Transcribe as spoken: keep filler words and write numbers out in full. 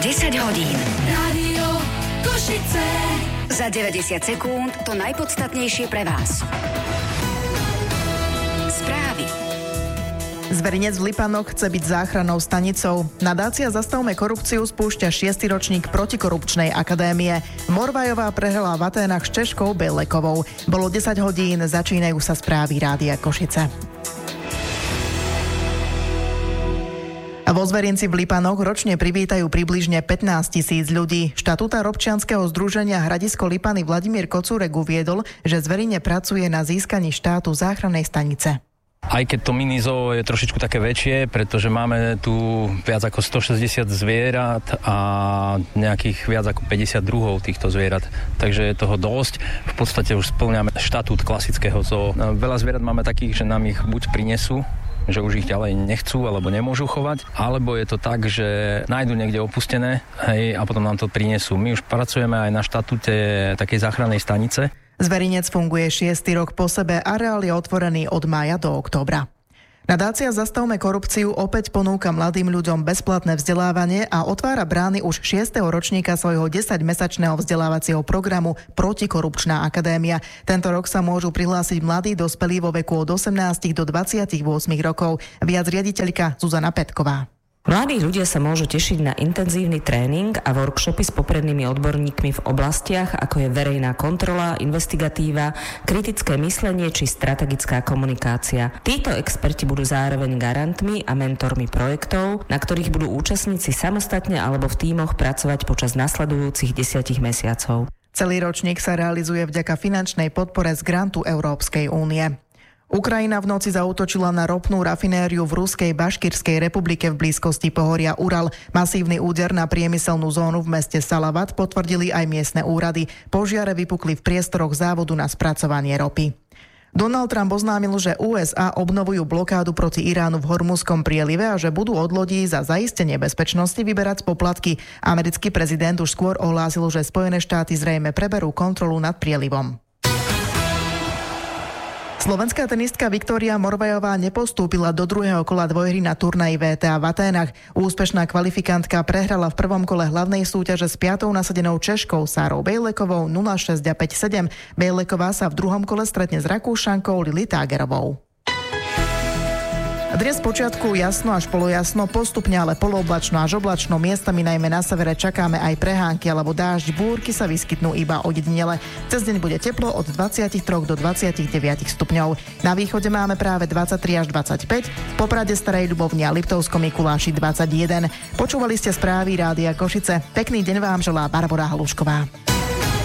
desať hodín. Rádio Košice. Za deväťdesiat sekúnd to najpodstatnejšie pre vás. Správy. Zverinec v Lipanoch chce byť záchrannou stanicou. Nadácia Zastavme korupciu spúšťa šiesty ročník protikorupčnej akadémie. Morvajová prehrala v Aténach s Češkou Bejlekovou. Bolo desať hodín, začínajú sa správy Rádia Košice. A vo Zverinci v Lipanoch ročne privítajú približne pätnásť tisíc ľudí. Štatutár občianskeho združenia Hradisko Lipany Vladimír Kocúrek uviedol, že Zverine pracuje na získaní štátu záchrannej stanice. Aj keď to mini-zoo je trošičku také väčšie, pretože máme tu viac ako stošesťdesiat zvierat a nejakých viac ako päťdesiat druhov týchto zvierat. Takže je toho dosť. V podstate už spĺňame štatút klasického zoo. Veľa zvierat máme takých, že nám ich buď prinesú, že už ich ďalej nechcú alebo nemôžu chovať, alebo je to tak, že nájdu niekde opustené, hej, a potom nám to prinesú. My už pracujeme aj na štatúte takej záchrannej stanice. Zverinec funguje šiesty rok po sebe, areál je otvorený od mája do októbra. Nadácia Zastavme korupciu opäť ponúka mladým ľuďom bezplatné vzdelávanie a otvára brány už šiesteho ročníka svojho desaťmesačného vzdelávacieho programu Protikorupčná akadémia. Tento rok sa môžu prihlásiť mladí dospelí vo veku od osemnásť do dvadsaťosem rokov. Viac riaditeľka Zuzana Petková. Mladí ľudia sa môžu tešiť na intenzívny tréning a workshopy s poprednými odborníkmi v oblastiach, ako je verejná kontrola, investigatíva, kritické myslenie či strategická komunikácia. Títo experti budú zároveň garantmi a mentormi projektov, na ktorých budú účastníci samostatne alebo v tímoch pracovať počas nasledujúcich desiatich mesiacov. Celý ročník sa realizuje vďaka finančnej podpore z grantu Európskej únie. Ukrajina v noci zaútočila na ropnú rafinériu v ruskej Baškirskej republike v blízkosti pohoria Ural. Masívny úder na priemyselnú zónu v meste Salavat potvrdili aj miestne úrady. Požiare vypukli v priestoroch závodu na spracovanie ropy. Donald Trump oznámil, že ú es á obnovujú blokádu proti Iránu v Hormuzskom prielive a že budú od lodí za zaistenie bezpečnosti vyberať poplatky. Americký prezident už skôr ohlásil, že Spojené štáty zrejme preberú kontrolu nad prielivom. Slovenská tenistka Viktória Morvajová nepostúpila do druhého kola dvojhry na turnaji vé té á v Aténach. Úspešná kvalifikantka prehrala v prvom kole hlavnej súťaže s piatou nasadenou Češkou Sárou Bejlekovou nula šesť a päť sedem. Bejleková sa v druhom kole stretne s Rakúšankou Lili Tágerovou. Dnes počiatku jasno až polojasno, postupne ale polooblačno až oblačno, miestami najmä na severe čakáme aj prehánky alebo dážď, búrky sa vyskytnú iba ojedinele. Cez deň bude teplo od dvadsaťtri do dvadsaťdeväť stupňov. Na východe máme práve dvadsaťtri až dvadsaťpäť, v Poprade, Starej Ľubovni a Liptovskom Mikuláši dvadsaťjeden. Počúvali ste správy Rádia Košice. Pekný deň vám želá Barbora Halušková.